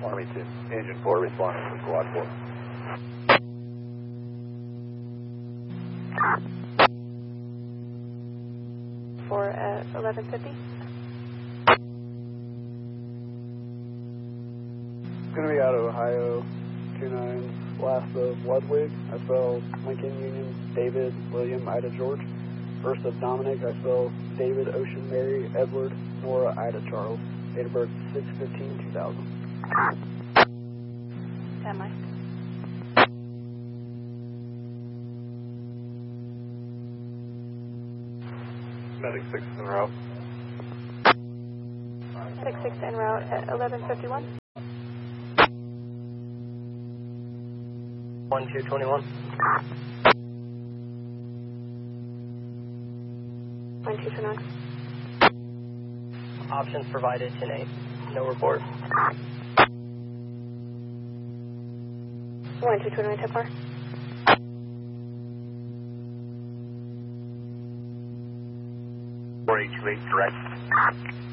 Army 2. Engine 4 responding to Squad 4. For 1150. Going to be out of Ohio, 29 last of Ludwig. I spell Lincoln Union David William Ida George. First of Dominic, I spell David Ocean Mary Edward Nora Ida Charles. Date of birth 6/15/2000. Am I? Medic 6 en route. Medic 6 en route at 1151. 1221. 1229. Options provided, 10-8. No report. 1229 tip far. H2 direct.